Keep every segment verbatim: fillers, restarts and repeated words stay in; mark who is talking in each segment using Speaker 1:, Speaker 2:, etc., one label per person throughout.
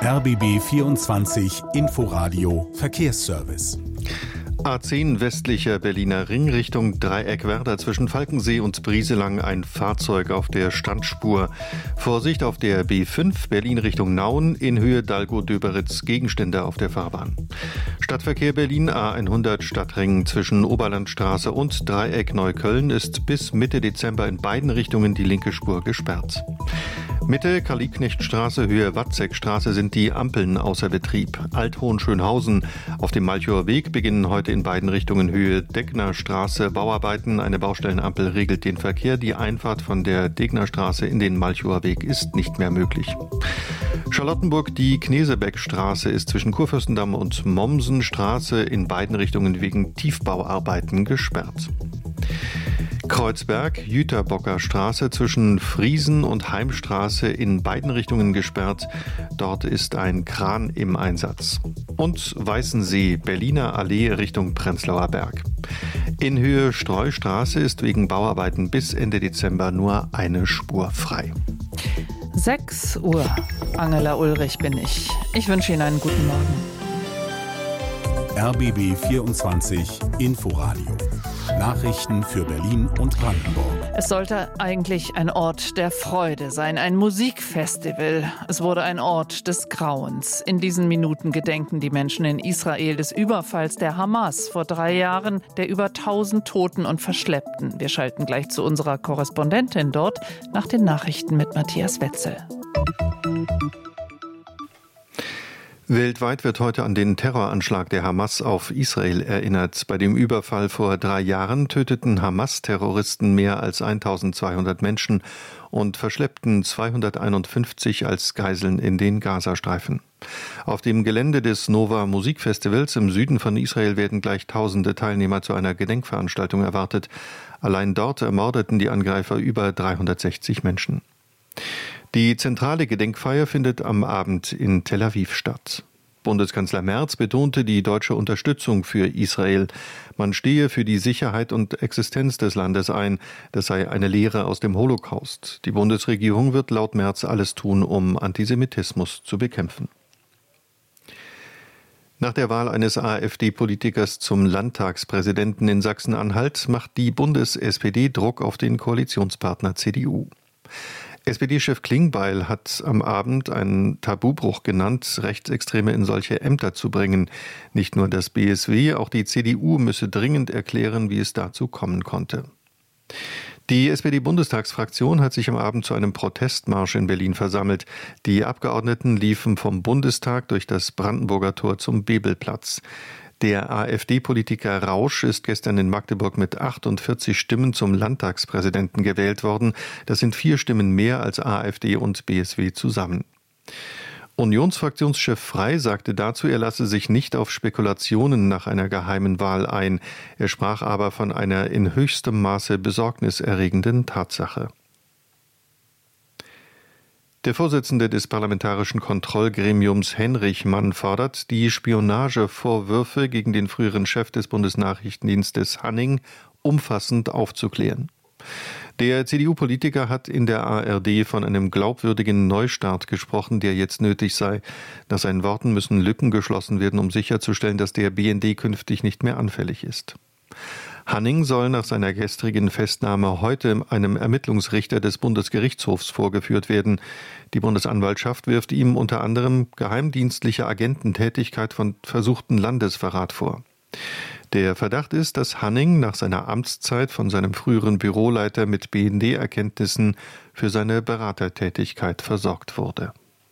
Speaker 1: R B B vierundzwanzig Inforadio Verkehrsservice.
Speaker 2: A zehn westlicher Berliner Ring Richtung Dreieckwerder zwischen Falkensee und Brieselang ein Fahrzeug auf der Standspur. Vorsicht auf der B fünf Berlin Richtung Nauen in Höhe Dalgo-Döberitz Gegenstände auf der Fahrbahn. Stadtverkehr Berlin A hundert Stadtring zwischen Oberlandstraße und Dreieck Neukölln ist bis Mitte Dezember in beiden Richtungen die linke Spur gesperrt. Mitte Karl-Liebknecht-Straße, Höhe Watzekstraße sind die Ampeln außer Betrieb. Alt-Hohenschönhausen. Auf dem Malchower Weg beginnen heute in beiden Richtungen Höhe Deckner Straße Bauarbeiten. Eine Baustellenampel regelt den Verkehr. Die Einfahrt von der Degner Straße in den Malchower Weg ist nicht mehr möglich. Charlottenburg, die Knesebeckstraße ist zwischen Kurfürstendamm und Mommsenstraße in beiden Richtungen wegen Tiefbauarbeiten gesperrt. Kreuzberg, Jüterbocker Straße zwischen Friesen und Heimstraße in beiden Richtungen gesperrt. Dort ist ein Kran im Einsatz. Und Weißensee, Berliner Allee Richtung Prenzlauer Berg. In Höhe Streustraße ist wegen Bauarbeiten bis Ende Dezember nur eine Spur frei.
Speaker 3: sechs Uhr. Angela Ulrich bin ich. Ich wünsche Ihnen einen guten Morgen.
Speaker 1: R B B vierundzwanzig Inforadio. Nachrichten für Berlin und Brandenburg.
Speaker 3: Es sollte eigentlich ein Ort der Freude sein, ein Musikfestival. Es wurde ein Ort des Grauens. In diesen Minuten gedenken die Menschen in Israel des Überfalls der Hamas vor drei Jahren, der über tausend Toten und Verschleppten. Wir schalten gleich zu unserer Korrespondentin dort nach den Nachrichten mit Matthias Wetzel.
Speaker 2: Weltweit wird heute an den Terroranschlag der Hamas auf Israel erinnert. Bei dem Überfall vor drei Jahren töteten Hamas-Terroristen mehr als eintausendzweihundert Menschen und verschleppten zweihunderteinundfünfzig als Geiseln in den Gazastreifen. Auf dem Gelände des Nova Musikfestivals im Süden von Israel werden gleich tausende Teilnehmer zu einer Gedenkveranstaltung erwartet. Allein dort ermordeten die Angreifer über dreihundertsechzig Menschen. Die zentrale Gedenkfeier findet am Abend in Tel Aviv statt. Bundeskanzler Merz betonte die deutsche Unterstützung für Israel. Man stehe für die Sicherheit und Existenz des Landes ein. Das sei eine Lehre aus dem Holocaust. Die Bundesregierung wird laut Merz alles tun, um Antisemitismus zu bekämpfen. Nach der Wahl eines AfD-Politikers zum Landtagspräsidenten in Sachsen-Anhalt macht die Bundes-S P D Druck auf den Koalitionspartner C D U. S P D-Chef Klingbeil hat am Abend einen Tabubruch genannt, Rechtsextreme in solche Ämter zu bringen. Nicht nur das B S W, auch die C D U müsse dringend erklären, wie es dazu kommen konnte. Die S P D-Bundestagsfraktion hat sich am Abend zu einem Protestmarsch in Berlin versammelt. Die Abgeordneten liefen vom Bundestag durch das Brandenburger Tor zum Bebelplatz. Der AfD-Politiker Rausch ist gestern in Magdeburg mit achtundvierzig Stimmen zum Landtagspräsidenten gewählt worden. Das sind vier Stimmen mehr als AfD und B S W zusammen. Unionsfraktionschef Frey sagte dazu, er lasse sich nicht auf Spekulationen nach einer geheimen Wahl ein. Er sprach aber von einer in höchstem Maße besorgniserregenden Tatsache. Der Vorsitzende des Parlamentarischen Kontrollgremiums Henrich Mann fordert, die Spionagevorwürfe gegen den früheren Chef des Bundesnachrichtendienstes Hanning umfassend aufzuklären. Der C D U-Politiker hat in der A R D von einem glaubwürdigen Neustart gesprochen, der jetzt nötig sei. Nach seinen Worten müssen Lücken geschlossen werden, um sicherzustellen, dass der B N D künftig nicht mehr anfällig ist. Hanning soll nach seiner gestrigen Festnahme heute einem Ermittlungsrichter des Bundesgerichtshofs vorgeführt werden. Die Bundesanwaltschaft wirft ihm unter anderem geheimdienstliche Agententätigkeit von versuchten Landesverrat vor. Der Verdacht ist, dass Hanning nach seiner Amtszeit von seinem früheren Büroleiter mit B N D-Erkenntnissen für seine Beratertätigkeit versorgt wurde.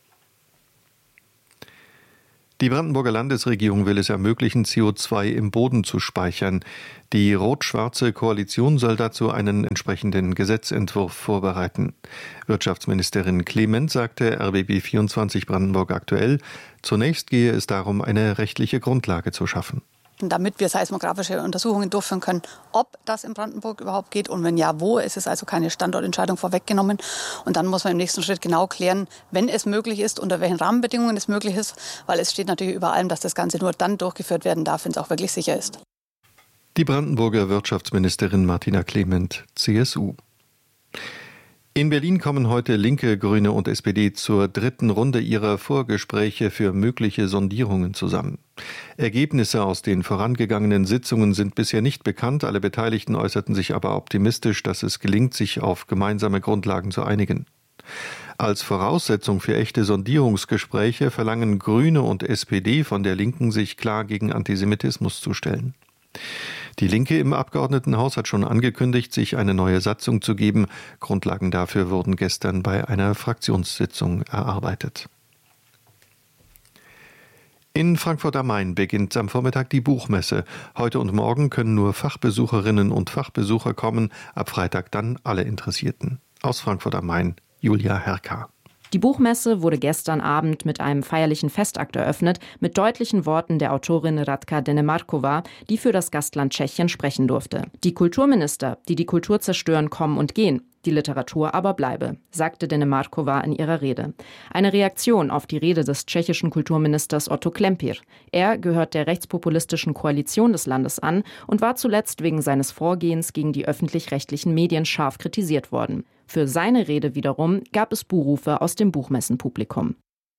Speaker 2: Die Brandenburger Landesregierung will es ermöglichen, C O zwei im Boden zu speichern. Die rot-schwarze Koalition soll dazu einen entsprechenden Gesetzentwurf vorbereiten. Wirtschaftsministerin Clement sagte R B B vierundzwanzig Brandenburg aktuell, zunächst gehe es darum, eine rechtliche Grundlage zu schaffen.
Speaker 4: Damit wir seismografische Untersuchungen durchführen können, ob das in Brandenburg überhaupt geht und wenn ja, wo. Es ist also keine Standortentscheidung vorweggenommen. Und dann muss man im nächsten Schritt genau klären, wenn es möglich ist, unter welchen Rahmenbedingungen es möglich ist. Weil es steht natürlich über allem, dass das Ganze nur dann durchgeführt werden darf, wenn es auch wirklich sicher ist.
Speaker 2: Die Brandenburger Wirtschaftsministerin Martina Clement, C S U. In Berlin kommen heute Linke, Grüne und S P D zur dritten Runde ihrer Vorgespräche für mögliche Sondierungen zusammen. Ergebnisse aus den vorangegangenen Sitzungen sind bisher nicht bekannt. Alle Beteiligten äußerten sich aber optimistisch, dass es gelingt, sich auf gemeinsame Grundlagen zu einigen. Als Voraussetzung für echte Sondierungsgespräche verlangen Grüne und S P D von der Linken, sich klar gegen Antisemitismus zu stellen. Die Linke im Abgeordnetenhaus hat schon angekündigt, sich eine neue Satzung zu geben. Grundlagen dafür wurden gestern bei einer Fraktionssitzung erarbeitet. In Frankfurt am Main beginnt am Vormittag die Buchmesse. Heute und morgen können nur Fachbesucherinnen und Fachbesucher kommen, ab Freitag dann alle Interessierten. Aus Frankfurt am Main, Julia Herka.
Speaker 5: Die Buchmesse wurde gestern Abend mit einem feierlichen Festakt eröffnet, mit deutlichen Worten der Autorin Radka Denemarkova, die für das Gastland Tschechien sprechen durfte. Die Kulturminister, die die Kultur zerstören, kommen und gehen. Die Literatur aber bleibe, sagte Denemarkova in ihrer Rede. Eine Reaktion auf die Rede des tschechischen Kulturministers Otto Klempir. Er gehört der rechtspopulistischen Koalition des Landes an und war zuletzt wegen seines Vorgehens gegen die öffentlich-rechtlichen Medien scharf kritisiert worden. Für seine Rede wiederum gab es Buhrufe aus dem Buchmessenpublikum.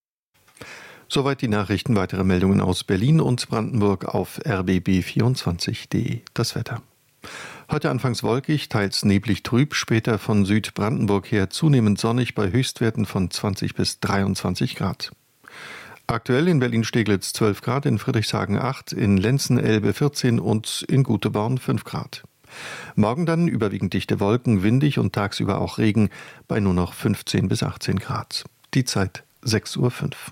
Speaker 2: Soweit die Nachrichten. Weitere Meldungen aus Berlin und Brandenburg auf r b b vierundzwanzig punkt de. Das Wetter. Heute anfangs wolkig, teils neblig trüb, später von Südbrandenburg her zunehmend sonnig bei Höchstwerten von zwanzig bis dreiundzwanzig Grad. Aktuell in Berlin-Steglitz zwölf Grad, in Friedrichshagen acht, in Lenzen-Elbe vierzehn und in Guteborn fünf Grad. Morgen dann überwiegend dichte Wolken, windig und tagsüber auch Regen bei nur noch fünfzehn bis achtzehn Grad. Die Zeit sechs Uhr fünf.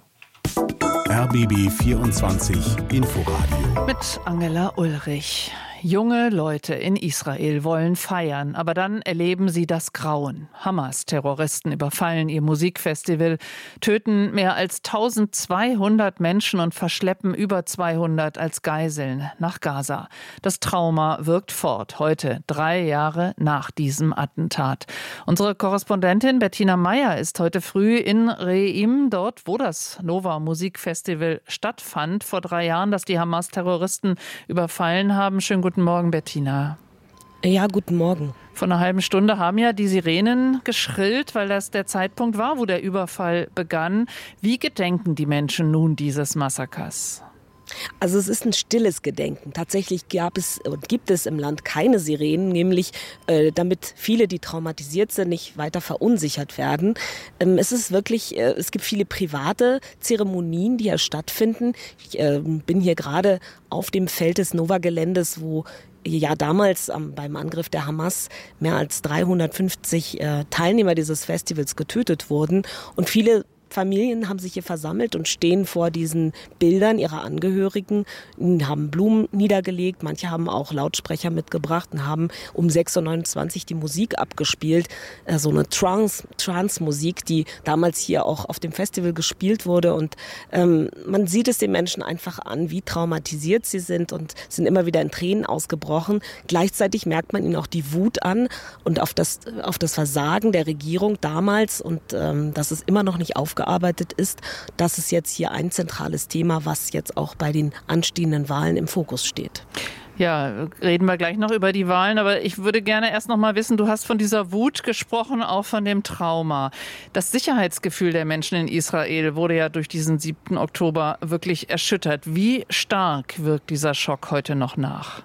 Speaker 1: R B B vierundzwanzig Inforadio
Speaker 3: mit Angela Ulrich. Junge Leute in Israel wollen feiern, aber dann erleben sie das Grauen. Hamas-Terroristen überfallen ihr Musikfestival, töten mehr als eintausendzweihundert Menschen und verschleppen über zweihundert als Geiseln nach Gaza. Das Trauma wirkt fort, heute, drei Jahre nach diesem Attentat. Unsere Korrespondentin Bettina Meyer ist heute früh in Re'im, dort, wo das Nova Musikfestival stattfand, vor drei Jahren, dass die Hamas-Terroristen überfallen haben. Schönen guten Morgen, Bettina.
Speaker 6: Ja, guten Morgen.
Speaker 3: Vor einer halben Stunde haben ja die Sirenen geschrillt, weil das der Zeitpunkt war, wo der Überfall begann. Wie gedenken die Menschen nun dieses Massakers?
Speaker 6: Also es ist ein stilles Gedenken. Tatsächlich gab es und gibt es im Land keine Sirenen, nämlich äh, damit viele, die traumatisiert sind, nicht weiter verunsichert werden. Ähm, es ist wirklich, äh, es gibt viele private Zeremonien, die ja stattfinden. Ich äh, bin hier gerade auf dem Feld des Nova-Geländes, wo ja damals ähm, beim Angriff der Hamas mehr als dreihundertfünfzig äh, Teilnehmer dieses Festivals getötet wurden und viele Familien haben sich hier versammelt und stehen vor diesen Bildern ihrer Angehörigen, haben Blumen niedergelegt, manche haben auch Lautsprecher mitgebracht und haben um sechs Uhr neunundzwanzig die Musik abgespielt, so eine Trance, Trance-Musik, die damals hier auch auf dem Festival gespielt wurde und ähm, man sieht es den Menschen einfach an, wie traumatisiert sie sind und sind immer wieder in Tränen ausgebrochen. Gleichzeitig merkt man ihnen auch die Wut an und auf das, auf das Versagen der Regierung damals und ähm, dass es immer noch nicht aufgearbeitet ist. Das ist jetzt hier ein zentrales Thema, was jetzt auch bei den anstehenden Wahlen im Fokus steht.
Speaker 3: Ja, reden wir gleich noch über die Wahlen, aber ich würde gerne erst noch mal wissen, du hast von dieser Wut gesprochen, auch von dem Trauma. Das Sicherheitsgefühl der Menschen in Israel wurde ja durch diesen siebten Oktober wirklich erschüttert. Wie stark wirkt dieser Schock heute noch nach?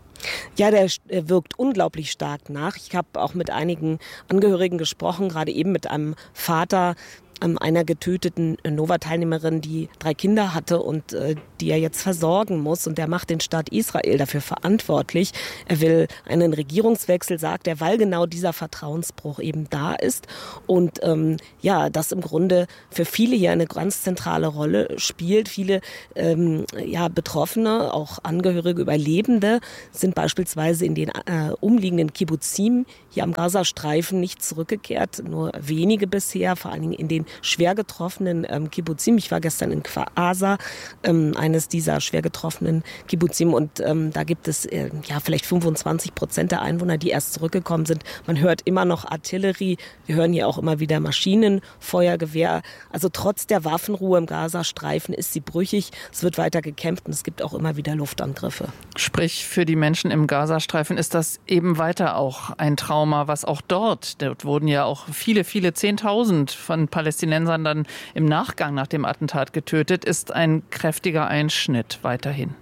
Speaker 6: Ja, der wirkt unglaublich stark nach. Ich habe auch mit einigen Angehörigen gesprochen, gerade eben mit einem Vater einer getöteten Nova-Teilnehmerin, die drei Kinder hatte und äh, die er jetzt versorgen muss. Und der macht den Staat Israel dafür verantwortlich. Er will einen Regierungswechsel, sagt er, weil genau dieser Vertrauensbruch eben da ist. Und ähm, ja, das im Grunde für viele hier eine ganz zentrale Rolle spielt. Viele ähm, ja, Betroffene, auch Angehörige, Überlebende, sind beispielsweise in den äh, umliegenden Kibbuzim hier am Gazastreifen nicht zurückgekehrt. Nur wenige bisher, vor allen Dingen in den schwer getroffenen ähm, Kibbuzim. Ich war gestern in Kfar Aza, ähm, eines dieser schwer getroffenen Kibbuzim. Und ähm, da gibt es äh, ja vielleicht fünfundzwanzig Prozent der Einwohner, die erst zurückgekommen sind. Man hört immer noch Artillerie. Wir hören hier auch immer wieder Maschinenfeuergewehr. Also trotz der Waffenruhe im Gazastreifen ist sie brüchig. Es wird weiter gekämpft und es gibt auch immer wieder Luftangriffe.
Speaker 3: Sprich, für die Menschen im Gazastreifen ist das eben weiter auch ein Trauma, was auch dort, dort wurden ja auch viele, viele Zehntausend von Palästinensern dann im Nachgang nach dem Attentat getötet, ist ein kräftiger Einschnitt weiterhin.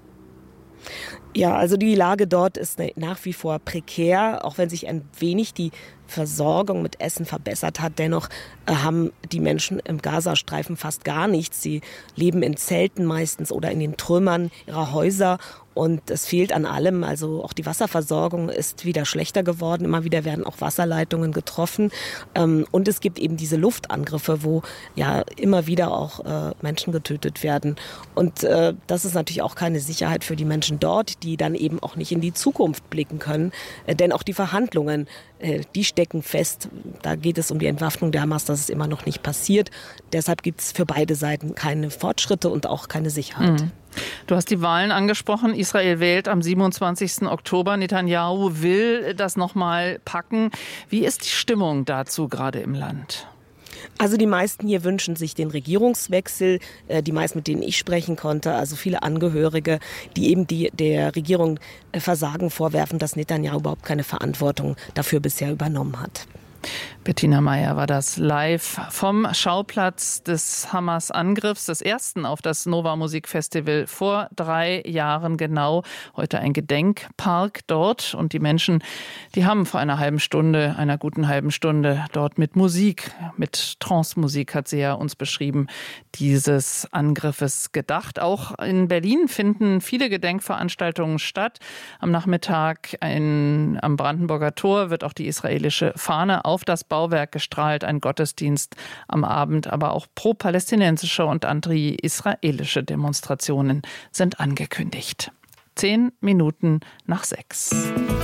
Speaker 6: Ja, also die Lage dort ist nach wie vor prekär, auch wenn sich ein wenig die Versorgung mit Essen verbessert hat. Dennoch äh, haben die Menschen im Gazastreifen fast gar nichts. Sie leben in Zelten meistens oder in den Trümmern ihrer Häuser und es fehlt an allem. Also auch die Wasserversorgung ist wieder schlechter geworden. Immer wieder werden auch Wasserleitungen getroffen. Ähm, und es gibt eben diese Luftangriffe, wo ja immer wieder auch äh, Menschen getötet werden. Und äh, das ist natürlich auch keine Sicherheit für die Menschen dort, die dann eben auch nicht in die Zukunft blicken können. Äh, denn auch die Verhandlungen, äh, die stecken fest. Da geht es um die Entwaffnung der Hamas, das ist immer noch nicht passiert. Deshalb gibt es für beide Seiten keine Fortschritte und auch keine Sicherheit.
Speaker 3: Mhm. Du hast die Wahlen angesprochen. Israel wählt am siebenundzwanzigsten Oktober. Netanyahu will das nochmal packen. Wie ist die Stimmung dazu gerade im Land?
Speaker 6: Also die meisten hier wünschen sich den Regierungswechsel, die meisten, mit denen ich sprechen konnte, also viele Angehörige, die eben die, der Regierung Versagen vorwerfen, dass Netanyahu überhaupt keine Verantwortung dafür bisher übernommen hat.
Speaker 3: Bettina Meyer war das live vom Schauplatz des Hamas-Angriffs, des ersten auf das Nova Musikfestival vor drei Jahren genau. Heute ein Gedenkpark dort und die Menschen, die haben vor einer halben Stunde, einer guten halben Stunde dort mit Musik, mit Trance-Musik hat sie ja uns beschrieben, dieses Angriffes gedacht. Auch in Berlin finden viele Gedenkveranstaltungen statt. Am Nachmittag ein, am Brandenburger Tor wird auch die israelische Fahne auf das Bauwerk gestrahlt, ein Gottesdienst am Abend, aber auch pro-palästinensische und anti-israelische Demonstrationen sind angekündigt. Zehn Minuten nach sechs.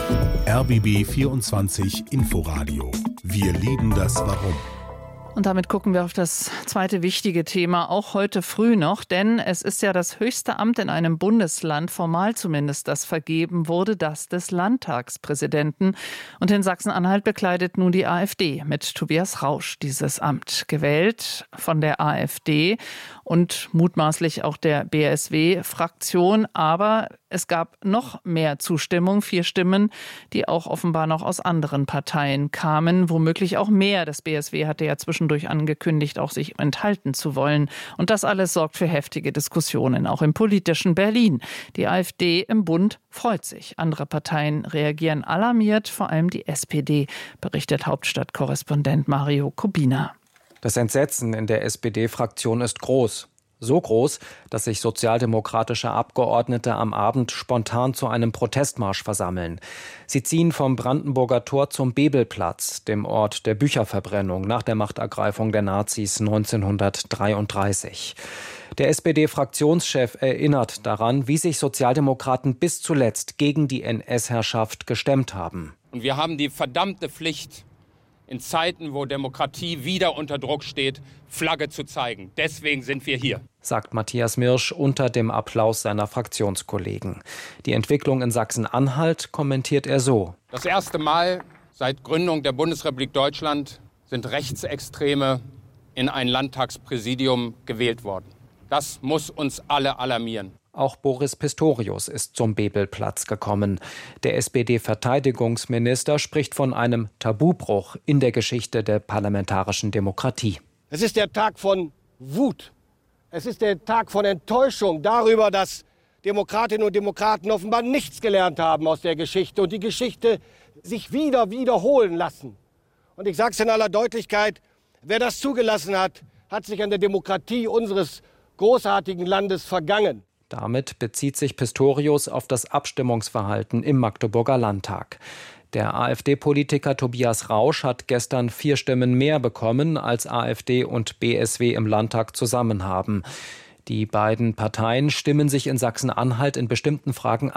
Speaker 1: R B B vierundzwanzig Inforadio. Wir lieben das Warum.
Speaker 3: Und damit gucken wir auf das zweite wichtige Thema, auch heute früh noch, denn es ist ja das höchste Amt in einem Bundesland, formal zumindest, das vergeben wurde, das des Landtagspräsidenten. Und in Sachsen-Anhalt bekleidet nun die AfD mit Tobias Rausch dieses Amt, gewählt von der AfD und mutmaßlich auch der B S W-Fraktion. Aber es gab noch mehr Zustimmung, vier Stimmen, die auch offenbar noch aus anderen Parteien kamen, womöglich auch mehr. Das B S W hatte ja zwischendurch angekündigt, auch sich enthalten zu wollen. Und das alles sorgt für heftige Diskussionen, auch im politischen Berlin. Die AfD im Bund freut sich. Andere Parteien reagieren alarmiert, vor allem die S P D, berichtet Hauptstadtkorrespondent Mario Kubina.
Speaker 7: Das Entsetzen in der S P D-Fraktion ist groß. So groß, dass sich sozialdemokratische Abgeordnete am Abend spontan zu einem Protestmarsch versammeln. Sie ziehen vom Brandenburger Tor zum Bebelplatz, dem Ort der Bücherverbrennung nach der Machtergreifung der Nazis neunzehnhundertdreiunddreißig. Der S P D-Fraktionschef erinnert daran, wie sich Sozialdemokraten bis zuletzt gegen die N S-Herrschaft gestemmt haben.
Speaker 8: Und wir haben die verdammte Pflicht, in Zeiten, wo Demokratie wieder unter Druck steht, Flagge zu zeigen. Deswegen sind wir hier,
Speaker 7: sagt Matthias Mirsch unter dem Applaus seiner Fraktionskollegen. Die Entwicklung in Sachsen-Anhalt kommentiert er so.
Speaker 8: Das erste Mal seit Gründung der Bundesrepublik Deutschland sind Rechtsextreme in ein Landtagspräsidium gewählt worden. Das muss uns alle alarmieren.
Speaker 7: Auch Boris Pistorius ist zum Bebelplatz gekommen. Der S P D-Verteidigungsminister spricht von einem Tabubruch in der Geschichte der parlamentarischen Demokratie.
Speaker 9: Es ist der Tag von Wut. Es ist der Tag von Enttäuschung darüber, dass Demokratinnen und Demokraten offenbar nichts gelernt haben aus der Geschichte und die Geschichte sich wieder wiederholen lassen. Und ich sage es in aller Deutlichkeit, wer das zugelassen hat, hat sich an der Demokratie unseres großartigen Landes vergangen.
Speaker 7: Damit bezieht sich Pistorius auf das Abstimmungsverhalten im Magdeburger Landtag. Der AfD-Politiker Tobias Rausch hat gestern vier Stimmen mehr bekommen, als AfD und B S W im Landtag zusammen haben. Die beiden Parteien stimmen sich in Sachsen-Anhalt in bestimmten Fragen ab.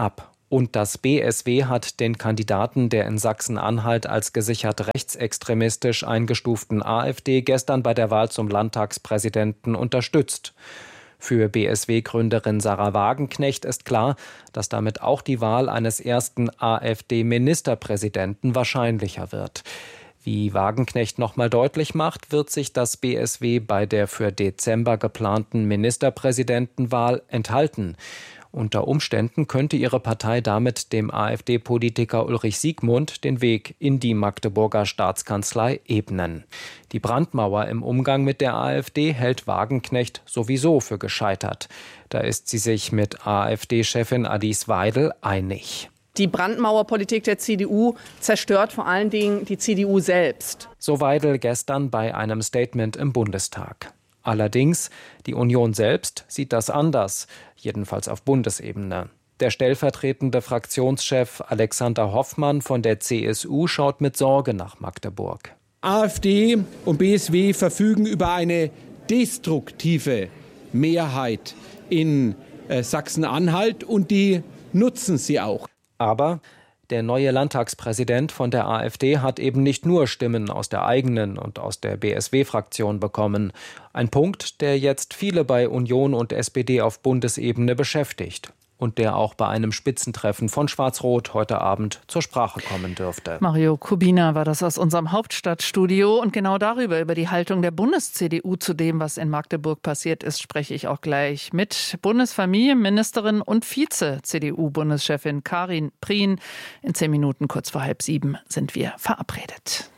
Speaker 7: Und das B S W hat den Kandidaten der in Sachsen-Anhalt als gesichert rechtsextremistisch eingestuften AfD gestern bei der Wahl zum Landtagspräsidenten unterstützt. Für B S W-Gründerin Sarah Wagenknecht ist klar, dass damit auch die Wahl eines ersten AfD-Ministerpräsidenten wahrscheinlicher wird. Wie Wagenknecht nochmal deutlich macht, wird sich das B S W bei der für Dezember geplanten Ministerpräsidentenwahl enthalten. Unter Umständen könnte ihre Partei damit dem AfD-Politiker Ulrich Siegmund den Weg in die Magdeburger Staatskanzlei ebnen. Die Brandmauer im Umgang mit der AfD hält Wagenknecht sowieso für gescheitert. Da ist sie sich mit AfD-Chefin Alice Weidel einig.
Speaker 10: Die Brandmauerpolitik der C D U zerstört vor allen Dingen die C D U selbst.
Speaker 7: So Weidel gestern bei einem Statement im Bundestag. Allerdings, die Union selbst sieht das anders, jedenfalls auf Bundesebene. Der stellvertretende Fraktionschef Alexander Hoffmann von der C S U schaut mit Sorge nach Magdeburg.
Speaker 11: AfD und B S W verfügen über eine destruktive Mehrheit in äh, Sachsen-Anhalt und die nutzen sie auch.
Speaker 7: Aber der neue Landtagspräsident von der AfD hat eben nicht nur Stimmen aus der eigenen und aus der B S W-Fraktion bekommen. Ein Punkt, der jetzt viele bei Union und S P D auf Bundesebene beschäftigt. Und der auch bei einem Spitzentreffen von Schwarz-Rot heute Abend zur Sprache kommen dürfte.
Speaker 3: Mario Kubina war das aus unserem Hauptstadtstudio. Und genau darüber, über die Haltung der Bundes-C D U zu dem, was in Magdeburg passiert ist, spreche ich auch gleich mit Bundesfamilienministerin und Vize-C D U-Bundeschefin Karin Prien. In zehn Minuten, kurz vor halb sieben, sind wir verabredet.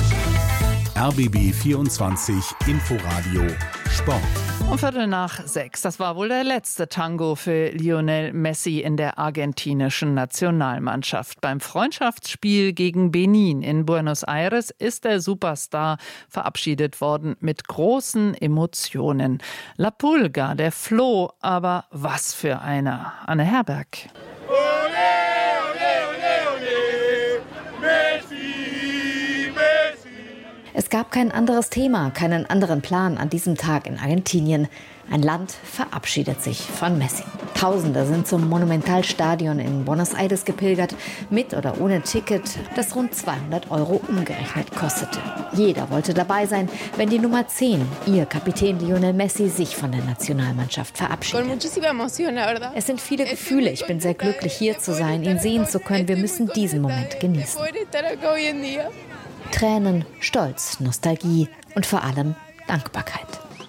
Speaker 1: R B B vierundzwanzig Inforadio Sport.
Speaker 3: Um Viertel nach sechs. Das war wohl der letzte Tango für Lionel Messi in der argentinischen Nationalmannschaft. Beim Freundschaftsspiel gegen Benin in Buenos Aires ist der Superstar verabschiedet worden mit großen Emotionen. La Pulga, der Floh, aber was für einer. Anne Herberg.
Speaker 12: Es gab kein anderes Thema, keinen anderen Plan an diesem Tag in Argentinien. Ein Land verabschiedet sich von Messi. Tausende sind zum Monumentalstadion in Buenos Aires gepilgert, mit oder ohne Ticket, das rund zweihundert Euro umgerechnet kostete. Jeder wollte dabei sein, wenn die Nummer zehn, ihr Kapitän Lionel Messi, sich von der Nationalmannschaft verabschiedet. Es sind viele Gefühle. Ich bin sehr glücklich, hier zu sein, ihn sehen zu können. Wir müssen diesen Moment genießen. Tränen, Stolz, Nostalgie und vor allem Dankbarkeit.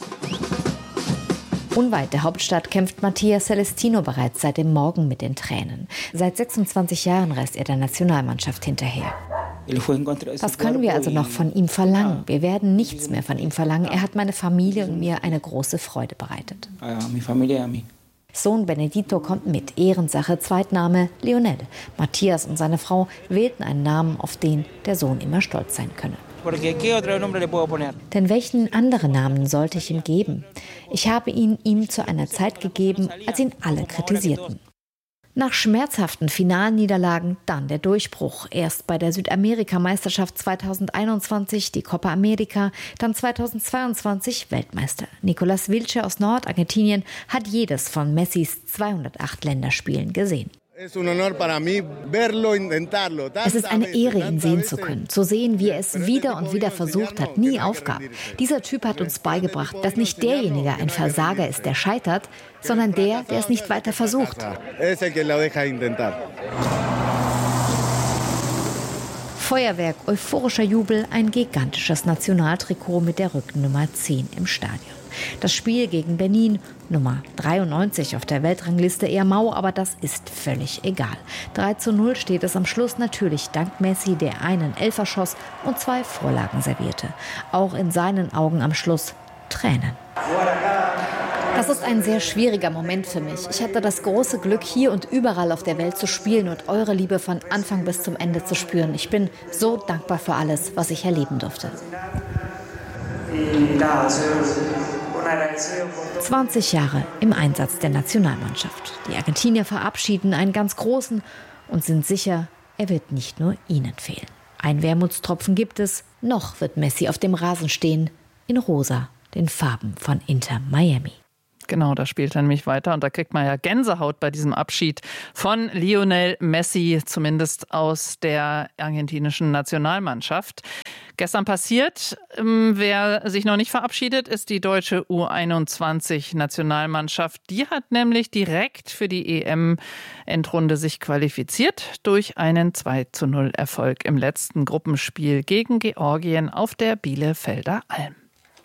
Speaker 12: Unweit der Hauptstadt kämpft Mattia Celestino bereits seit dem Morgen mit den Tränen. Seit sechsundzwanzig Jahren reist er der Nationalmannschaft hinterher. Was können wir also noch von ihm verlangen? Wir werden nichts mehr von ihm verlangen. Er hat meine Familie und mir eine große Freude bereitet. Sohn Benedito kommt mit, Ehrensache, Zweitname Lionel. Matthias und seine Frau wählten einen Namen, auf den der Sohn immer stolz sein könne. Denn welchen anderen Namen sollte ich ihm geben? Ich habe ihn ihm zu einer Zeit gegeben, als ihn alle kritisierten. Nach schmerzhaften Finalniederlagen dann der Durchbruch. Erst bei der Südamerikameisterschaft zweitausendeinundzwanzig, die Copa America, dann zweitausendzweiundzwanzig Weltmeister. Nicolas Wilche aus Nordargentinien hat jedes von Messis zweihundertacht Länderspielen gesehen. Es ist eine Ehre, ihn sehen zu können, zu sehen, wie er es wieder und wieder versucht hat, nie aufgab. Dieser Typ hat uns beigebracht, dass nicht derjenige ein Versager ist, der scheitert, sondern der, der es nicht weiter versucht. Feuerwerk, euphorischer Jubel, ein gigantisches Nationaltrikot mit der Rückennummer zehn im Stadion. Das Spiel gegen Benin, Nummer dreiundneunzig auf der Weltrangliste, eher mau, aber das ist völlig egal. drei zu null steht es am Schluss, natürlich dank Messi, der einen Elfer schoss und zwei Vorlagen servierte. Auch in seinen Augen am Schluss Tränen. Das ist ein sehr schwieriger Moment für mich. Ich hatte das große Glück, hier und überall auf der Welt zu spielen und eure Liebe von Anfang bis zum Ende zu spüren. Ich bin so dankbar für alles, was ich erleben durfte. zwanzig Jahre im Einsatz der Nationalmannschaft. Die Argentinier verabschieden einen ganz großen und sind sicher, er wird nicht nur ihnen fehlen. Ein Wermutstropfen gibt es, noch wird Messi auf dem Rasen stehen, in rosa, den Farben von Inter Miami.
Speaker 3: Genau, da spielt er nämlich weiter und da kriegt man ja Gänsehaut bei diesem Abschied von Lionel Messi, zumindest aus der argentinischen Nationalmannschaft. Gestern passiert, wer sich noch nicht verabschiedet, ist die deutsche U einundzwanzig-Nationalmannschaft. Die hat nämlich direkt für die E M-Endrunde sich qualifiziert durch einen zwei zu null Erfolg im letzten Gruppenspiel gegen Georgien auf der Bielefelder Alm.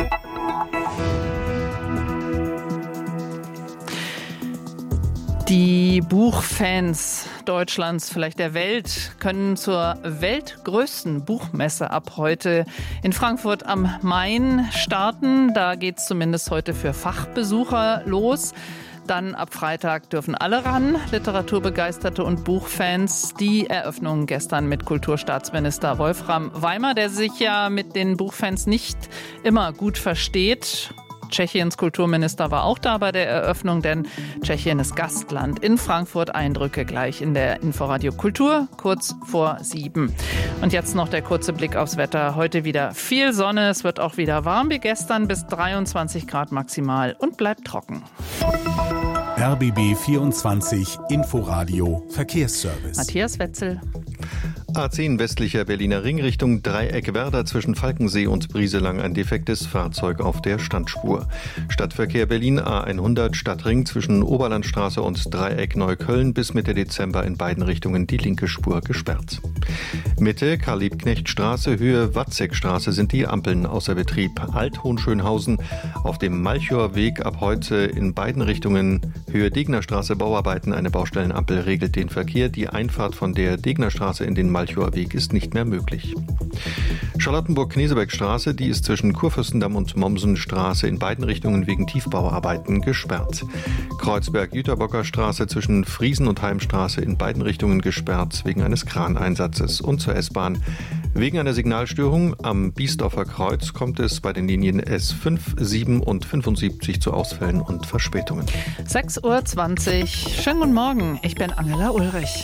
Speaker 3: Die Buchfans Deutschlands, vielleicht der Welt, können zur weltgrößten Buchmesse ab heute in Frankfurt am Main starten. Da geht es zumindest heute für Fachbesucher los. Dann ab Freitag dürfen alle ran, Literaturbegeisterte und Buchfans. Die Eröffnung gestern mit Kulturstaatsminister Wolfram Weimer, der sich ja mit den Buchfans nicht immer gut versteht. Tschechiens Kulturminister war auch da bei der Eröffnung, denn Tschechien ist Gastland in Frankfurt. Eindrücke gleich in der Inforadio Kultur, kurz vor sieben. Und jetzt noch der kurze Blick aufs Wetter. Heute wieder viel Sonne, es wird auch wieder warm wie gestern, bis dreiundzwanzig Grad maximal und bleibt trocken.
Speaker 1: R B B vierundzwanzig Inforadio Verkehrsservice.
Speaker 3: Matthias Wetzel.
Speaker 2: A zehn westlicher Berliner Ring Richtung Dreieck-Werder zwischen Falkensee und Brieselang ein defektes Fahrzeug auf der Standspur. Stadtverkehr Berlin A hundert Stadtring zwischen Oberlandstraße und Dreieck Neukölln bis Mitte Dezember in beiden Richtungen die linke Spur gesperrt. Mitte Karl-Liebknecht-Straße, Höhe Watzekstraße sind die Ampeln außer Betrieb. Alt-Hohenschönhausen auf dem Malchower Weg ab heute in beiden Richtungen Höhe Degnerstraße Bauarbeiten. Eine Baustellenampel regelt den Verkehr. Die Einfahrt von der Degnerstraße in den Malchower Weg ist nicht mehr möglich. Charlottenburg-Knesebeck-Straße, die ist zwischen Kurfürstendamm und Mommsenstraße in beiden Richtungen wegen Tiefbauarbeiten gesperrt. Kreuzberg-Jüterbocker Straße zwischen Friesen und Heimstraße in beiden Richtungen gesperrt wegen eines Kraneinsatzes. Und zur S-Bahn. Wegen einer Signalstörung am Biesdorfer Kreuz kommt es bei den Linien S fünf, sieben und fünfundsiebzig zu Ausfällen und Verspätungen.
Speaker 3: sechs Uhr zwanzig. Schönen guten Morgen, ich bin Angela Ulrich.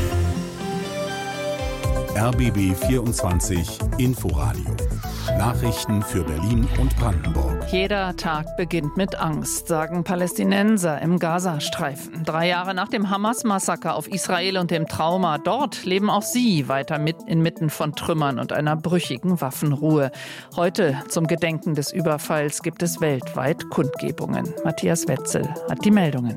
Speaker 1: R B B vierundzwanzig Inforadio. Nachrichten für Berlin und Brandenburg.
Speaker 3: Jeder Tag beginnt mit Angst, sagen Palästinenser im Gazastreifen. Drei Jahre nach dem Hamas-Massaker auf Israel und dem Trauma dort leben auch sie weiter mit inmitten von Trümmern und einer brüchigen Waffenruhe. Heute zum Gedenken des Überfalls gibt es weltweit Kundgebungen. Matthias Wetzel hat die Meldungen.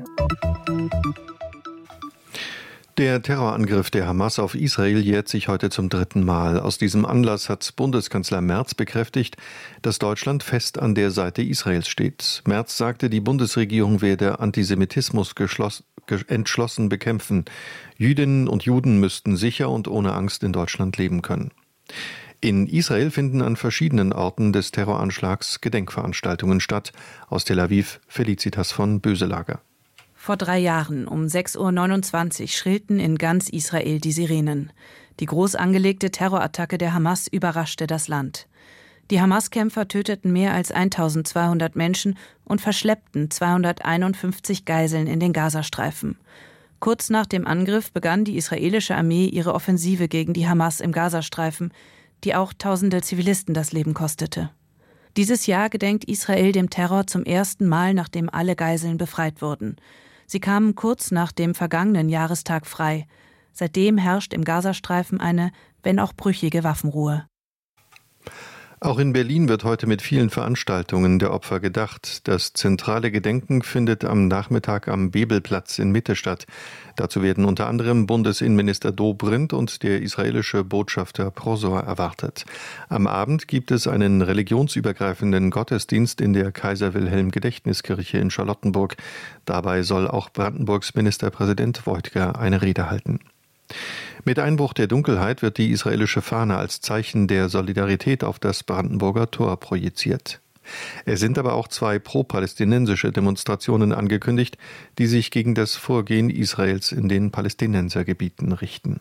Speaker 2: Der Terrorangriff der Hamas auf Israel jährt sich heute zum dritten Mal. Aus diesem Anlass hat Bundeskanzler Merz bekräftigt, dass Deutschland fest an der Seite Israels steht. Merz sagte, die Bundesregierung werde Antisemitismus geschloss, entschlossen bekämpfen. Jüdinnen und Juden müssten sicher und ohne Angst in Deutschland leben können. In Israel finden an verschiedenen Orten des Terroranschlags Gedenkveranstaltungen statt. Aus Tel Aviv Felicitas von Böselager.
Speaker 13: Vor drei Jahren um sechs Uhr neunundzwanzig schrillten in ganz Israel die Sirenen. Die groß angelegte Terrorattacke der Hamas überraschte das Land. Die Hamas-Kämpfer töteten mehr als eintausendzweihundert Menschen und verschleppten zweihunderteinundfünfzig Geiseln in den Gazastreifen. Kurz nach dem Angriff begann die israelische Armee ihre Offensive gegen die Hamas im Gazastreifen, die auch tausende Zivilisten das Leben kostete. Dieses Jahr gedenkt Israel dem Terror zum ersten Mal, nachdem alle Geiseln befreit wurden. Sie kamen kurz nach dem vergangenen Jahrestag frei. Seitdem herrscht im Gazastreifen eine, wenn auch brüchige Waffenruhe.
Speaker 2: Auch in Berlin wird heute mit vielen Veranstaltungen der Opfer gedacht. Das zentrale Gedenken findet am Nachmittag am Bebelplatz in Mitte statt. Dazu werden unter anderem Bundesinnenminister Dobrindt und der israelische Botschafter Prosor erwartet. Am Abend gibt es einen religionsübergreifenden Gottesdienst in der Kaiser-Wilhelm-Gedächtniskirche in Charlottenburg. Dabei soll auch Brandenburgs Ministerpräsident Woidker eine Rede halten. Mit Einbruch der Dunkelheit wird die israelische Fahne als Zeichen der Solidarität auf das Brandenburger Tor projiziert. Es sind aber auch zwei pro-palästinensische Demonstrationen angekündigt, die sich gegen das Vorgehen Israels in den Palästinensergebieten richten.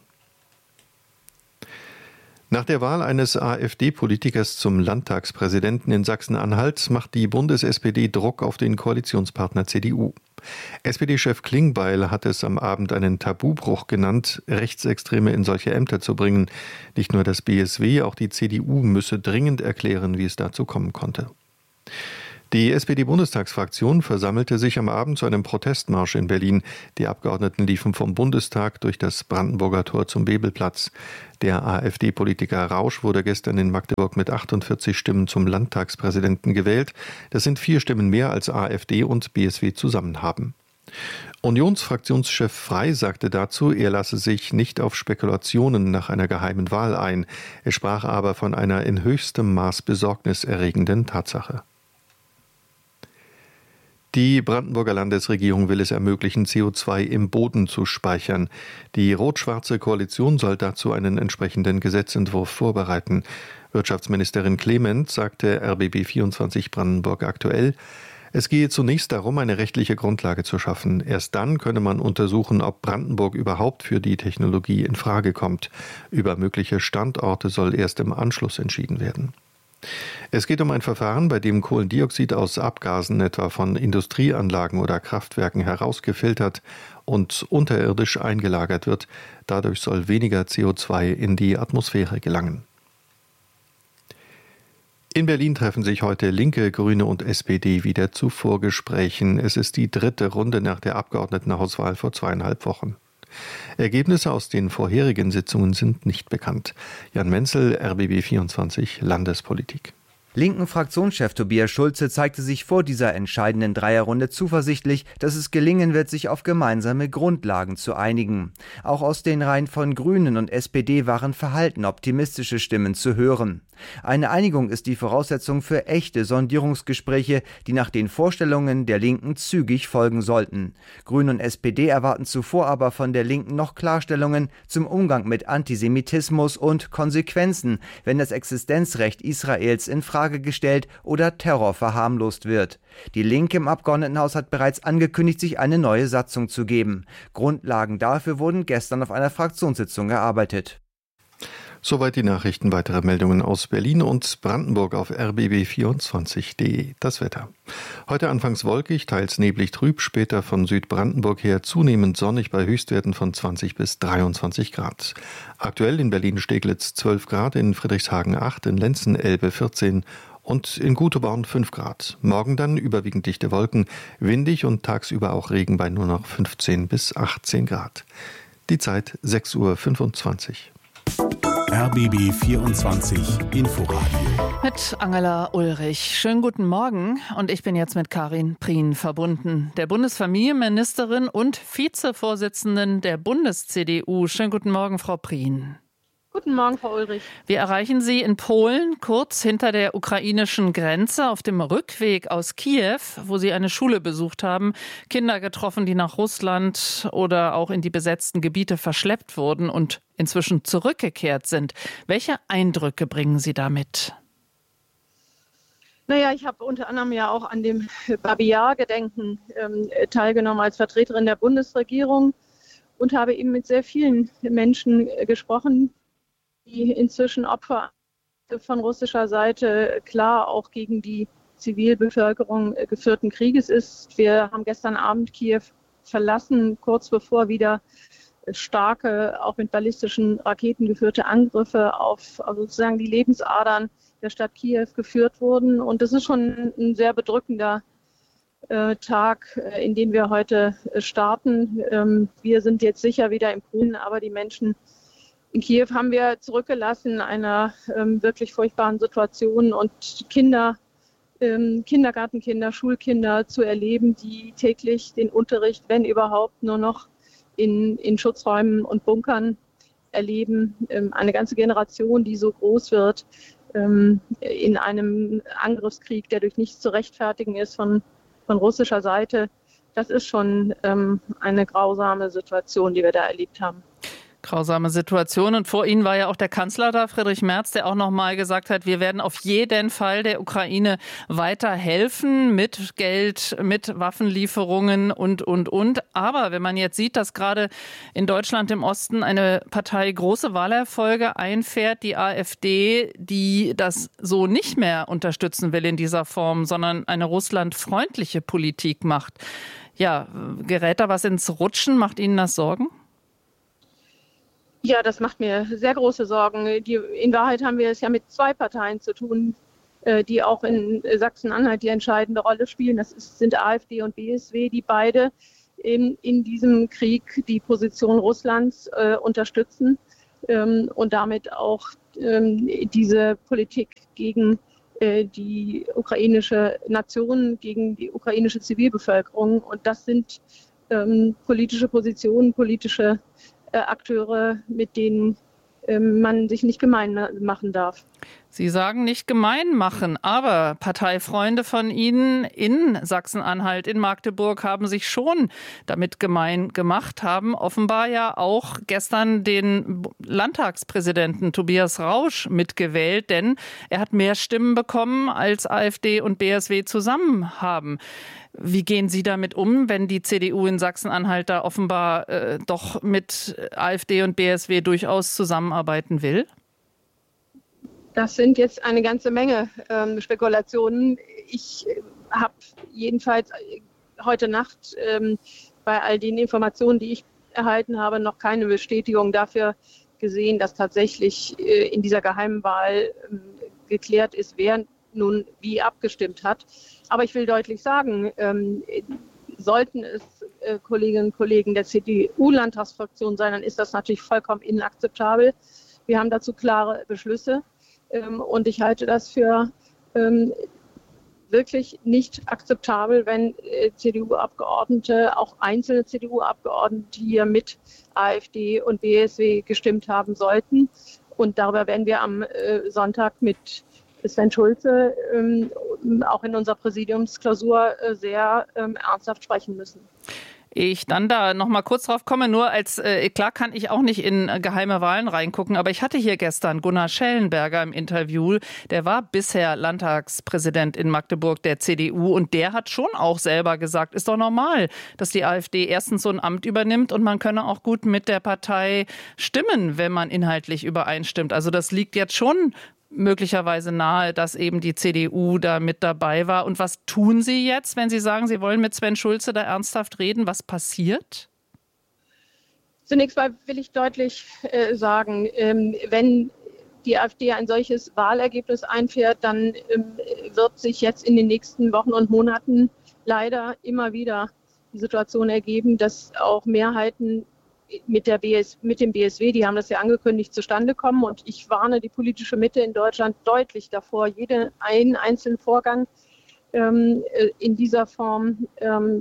Speaker 2: Nach der Wahl eines AfD-Politikers zum Landtagspräsidenten in Sachsen-Anhalt macht die Bundes-S P D Druck auf den Koalitionspartner C D U. S P D-Chef Klingbeil hat es am Abend einen Tabubruch genannt, Rechtsextreme in solche Ämter zu bringen. Nicht nur das B S W, auch die C D U müsse dringend erklären, wie es dazu kommen konnte. Die S P D-Bundestagsfraktion versammelte sich am Abend zu einem Protestmarsch in Berlin. Die Abgeordneten liefen vom Bundestag durch das Brandenburger Tor zum Bebelplatz. Der AfD-Politiker Rausch wurde gestern in Magdeburg mit achtundvierzig Stimmen zum Landtagspräsidenten gewählt. Das sind vier Stimmen mehr als AfD und B S W zusammen haben. Unionsfraktionschef Frey sagte dazu, er lasse sich nicht auf Spekulationen nach einer geheimen Wahl ein. Er sprach aber von einer in höchstem Maß besorgniserregenden Tatsache. Die Brandenburger Landesregierung will es ermöglichen, C O zwei im Boden zu speichern. Die rot-schwarze Koalition soll dazu einen entsprechenden Gesetzentwurf vorbereiten. Wirtschaftsministerin Clement sagte R B B vierundzwanzig Brandenburg aktuell, es gehe zunächst darum, eine rechtliche Grundlage zu schaffen. Erst dann könne man untersuchen, ob Brandenburg überhaupt für die Technologie in Frage kommt. Über mögliche Standorte soll erst im Anschluss entschieden werden. Es geht um ein Verfahren, bei dem Kohlendioxid aus Abgasen etwa von Industrieanlagen oder Kraftwerken herausgefiltert und unterirdisch eingelagert wird. Dadurch soll weniger C O zwei in die Atmosphäre gelangen. In Berlin treffen sich heute Linke, Grüne und S P D wieder zu Vorgesprächen. Es ist die dritte Runde nach der Abgeordnetenhauswahl vor zweieinhalb Wochen. Ergebnisse aus den vorherigen Sitzungen sind nicht bekannt. Jan Menzel, R B B vierundzwanzig, Landespolitik.
Speaker 14: Linken Fraktionschef Tobias Schulze zeigte sich vor dieser entscheidenden Dreierrunde zuversichtlich, dass es gelingen wird, sich auf gemeinsame Grundlagen zu einigen. Auch aus den Reihen von Grünen und S P D waren verhalten optimistische Stimmen zu hören. Eine Einigung ist die Voraussetzung für echte Sondierungsgespräche, die nach den Vorstellungen der Linken zügig folgen sollten. Grüne und S P D erwarten zuvor aber von der Linken noch Klarstellungen zum Umgang mit Antisemitismus und Konsequenzen, wenn das Existenzrecht Israels in Frage gestellt oder Terror verharmlost wird. Die Linke im Abgeordnetenhaus hat bereits angekündigt, sich eine neue Satzung zu geben. Grundlagen dafür wurden gestern auf einer Fraktionssitzung erarbeitet.
Speaker 2: Soweit die Nachrichten. Weitere Meldungen aus Berlin und Brandenburg auf r b b vierundzwanzig punkt de. Das Wetter. Heute anfangs wolkig, teils neblig trüb, später von Südbrandenburg her zunehmend sonnig bei Höchstwerten von zwanzig bis dreiundzwanzig Grad. Aktuell in Berlin-Steglitz zwölf Grad, in Friedrichshagen acht, in Lenzen-Elbe vierzehn und in Guteborn fünf Grad. Morgen dann überwiegend dichte Wolken, windig und tagsüber auch Regen bei nur noch fünfzehn bis achtzehn Grad. Die Zeit sechs Uhr fünfundzwanzig.
Speaker 1: R B B vierundzwanzig Inforadio.
Speaker 3: Mit Angela Ulrich. Schönen guten Morgen. Und ich bin jetzt mit Karin Prien verbunden, der Bundesfamilienministerin und Vizevorsitzenden der Bundes-C D U. Schönen guten Morgen, Frau Prien.
Speaker 15: Guten Morgen, Frau Ulrich.
Speaker 3: Wir erreichen Sie in Polen, kurz hinter der ukrainischen Grenze, auf dem Rückweg aus Kiew, wo Sie eine Schule besucht haben, Kinder getroffen, die nach Russland oder auch in die besetzten Gebiete verschleppt wurden und inzwischen zurückgekehrt sind. Welche Eindrücke bringen Sie damit?
Speaker 15: Naja, ich habe unter anderem ja auch an dem Babi-Yar-Gedenken ähm, teilgenommen als Vertreterin der Bundesregierung und habe eben mit sehr vielen Menschen äh, gesprochen, die inzwischen Opfer von russischer Seite klar auch gegen die Zivilbevölkerung geführten Krieges ist. Wir haben gestern Abend Kiew verlassen, kurz bevor wieder starke, auch mit ballistischen Raketen geführte Angriffe auf also sozusagen die Lebensadern der Stadt Kiew geführt wurden. Und das ist schon ein sehr bedrückender äh, Tag, in den wir heute starten. Ähm, wir sind jetzt sicher wieder in Polen, aber die Menschen in Kiew haben wir zurückgelassen in einer ähm, wirklich furchtbaren Situation und Kinder, ähm, Kindergartenkinder, Schulkinder zu erleben, die täglich den Unterricht, wenn überhaupt, nur noch in, in Schutzräumen und Bunkern erleben. Ähm, eine ganze Generation, die so groß wird ähm, in einem Angriffskrieg, der durch nichts zu rechtfertigen ist von, von russischer Seite. Das ist schon ähm, eine grausame Situation, die wir da erlebt haben.
Speaker 3: Grausame Situation. Und vor Ihnen war ja auch der Kanzler da, Friedrich Merz, der auch noch mal gesagt hat, wir werden auf jeden Fall der Ukraine weiter helfen mit Geld, mit Waffenlieferungen und, und, und. Aber wenn man jetzt sieht, dass gerade in Deutschland im Osten eine Partei große Wahlerfolge einfährt, die AfD, die das so nicht mehr unterstützen will in dieser Form, sondern eine russlandfreundliche Politik macht. Ja, gerät da was ins Rutschen? Macht Ihnen das Sorgen?
Speaker 15: Ja, das macht mir sehr große Sorgen. Die, in Wahrheit haben wir es ja mit zwei Parteien zu tun, die auch in Sachsen-Anhalt die entscheidende Rolle spielen. Das ist, sind AfD und B S W, die beide in, in diesem Krieg die Position Russlands äh, unterstützen ähm, und damit auch ähm, diese Politik gegen äh, die ukrainische Nation, gegen die ukrainische Zivilbevölkerung. Und das sind ähm, politische Positionen, politische äh, Akteure, mit denen äh, man sich nicht gemein machen darf.
Speaker 3: Sie sagen nicht gemein machen, aber Parteifreunde von Ihnen in Sachsen-Anhalt, in Magdeburg haben sich schon damit gemein gemacht, haben offenbar ja auch gestern den Landtagspräsidenten Tobias Rausch mitgewählt, denn er hat mehr Stimmen bekommen, als AfD und B S W zusammen haben. Wie gehen Sie damit um, wenn die C D U in Sachsen-Anhalt da offenbar äh, doch mit AfD und B S W durchaus zusammenarbeiten will?
Speaker 15: Das sind jetzt eine ganze Menge ähm, Spekulationen. Ich äh, habe jedenfalls heute Nacht ähm, bei all den Informationen, die ich erhalten habe, noch keine Bestätigung dafür gesehen, dass tatsächlich äh, in dieser geheimen Wahl äh, geklärt ist, wer nun wie abgestimmt hat. Aber ich will deutlich sagen, ähm, sollten es äh, Kolleginnen und Kollegen der C D U-Landtagsfraktion sein, dann ist das natürlich vollkommen inakzeptabel. Wir haben dazu klare Beschlüsse. Und ich halte das für ähm, wirklich nicht akzeptabel, wenn äh, C D U-Abgeordnete, auch einzelne C D U-Abgeordnete hier mit AfD und B S W gestimmt haben sollten. Und darüber werden wir am äh, Sonntag mit Sven Schulze ähm, auch in unserer Präsidiumsklausur äh, sehr ähm, ernsthaft sprechen müssen.
Speaker 3: Ich dann da noch mal kurz drauf komme, nur als, äh, klar kann ich auch nicht in äh, geheime Wahlen reingucken, aber ich hatte hier gestern Gunnar Schellenberger im Interview, der war bisher Landtagspräsident in Magdeburg der C D U und der hat schon auch selber gesagt, ist doch normal, dass die AfD erstens so ein Amt übernimmt und man könne auch gut mit der Partei stimmen, wenn man inhaltlich übereinstimmt. Also das liegt jetzt schon möglicherweise nahe, dass eben die C D U da mit dabei war. Und was tun Sie jetzt, wenn Sie sagen, Sie wollen mit Sven Schulze da ernsthaft reden? Was passiert?
Speaker 15: Zunächst mal will ich deutlich äh, sagen, ähm, wenn die AfD ein solches Wahlergebnis einfährt, dann ähm, wird sich jetzt in den nächsten Wochen und Monaten leider immer wieder die Situation ergeben, dass auch Mehrheiten mit, der B S, mit dem B S W, die haben das ja angekündigt, zustande kommen. Und ich warne die politische Mitte in Deutschland deutlich davor, jeden einen einzelnen Vorgang ähm, in dieser Form ähm,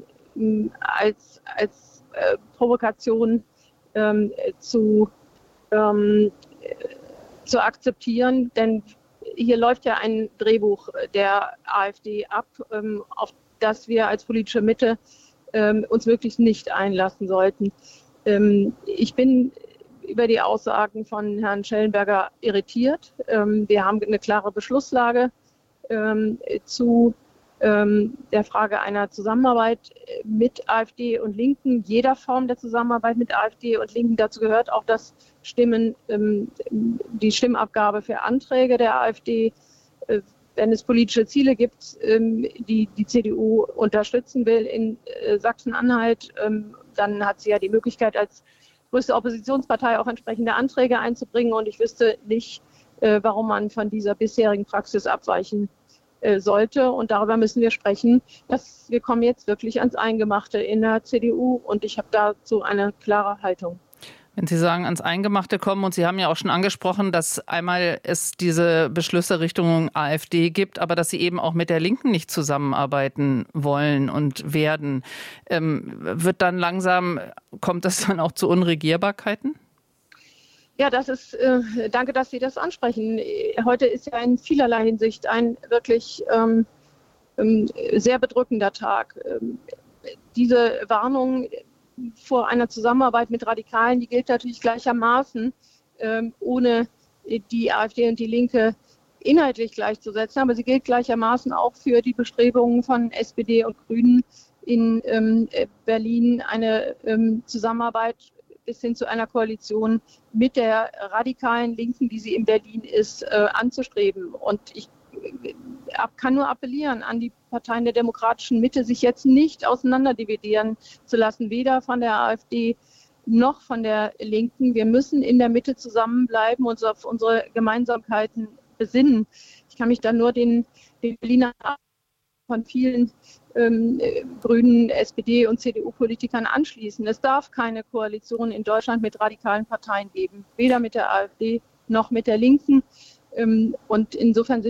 Speaker 15: als, als äh, Provokation ähm, zu, ähm, zu akzeptieren. Denn hier läuft ja ein Drehbuch der AfD ab, ähm, auf das wir als politische Mitte ähm, uns wirklich nicht einlassen sollten. Ich bin über die Aussagen von Herrn Schellenberger irritiert. Wir haben eine klare Beschlusslage zu der Frage einer Zusammenarbeit mit AfD und Linken, jeder Form der Zusammenarbeit mit AfD und Linken. Dazu gehört auch das Stimmen, die Stimmabgabe für Anträge der AfD. Wenn es politische Ziele gibt, die die C D U unterstützen will in Sachsen-Anhalt, dann hat sie ja die Möglichkeit, als größte Oppositionspartei auch entsprechende Anträge einzubringen. Und ich wüsste nicht, warum man von dieser bisherigen Praxis abweichen sollte. Und darüber müssen wir sprechen. Dass wir kommen jetzt wirklich ans Eingemachte in der C D U. Und ich habe dazu eine klare Haltung.
Speaker 3: Wenn Sie sagen, ans Eingemachte kommen, und Sie haben ja auch schon angesprochen, dass einmal es diese Beschlüsse Richtung AfD gibt, aber dass Sie eben auch mit der Linken nicht zusammenarbeiten wollen und werden, ähm, wird dann langsam, kommt das dann auch zu Unregierbarkeiten?
Speaker 15: Ja, das ist, äh, danke, dass Sie das ansprechen. Heute ist ja in vielerlei Hinsicht ein wirklich ähm, sehr bedrückender Tag. Ähm, diese Warnung vor einer Zusammenarbeit mit Radikalen, die gilt natürlich gleichermaßen, ähm, ohne die AfD und die Linke inhaltlich gleichzusetzen, aber sie gilt gleichermaßen auch für die Bestrebungen von S P D und Grünen in ähm, Berlin, eine ähm, Zusammenarbeit bis hin zu einer Koalition mit der radikalen Linken, wie sie in Berlin ist, äh, anzustreben. Und ich kann nur appellieren an die Parteien der demokratischen Mitte, sich jetzt nicht auseinanderdividieren zu lassen, weder von der AfD noch von der Linken. Wir müssen in der Mitte zusammenbleiben und uns auf unsere Gemeinsamkeiten besinnen. Ich kann mich da nur den, den Berliner von vielen ähm, Grünen, S P D und C D U-Politikern anschließen. Es darf keine Koalition in Deutschland mit radikalen Parteien geben, weder mit der AfD noch mit der Linken. Ähm, und insofern sind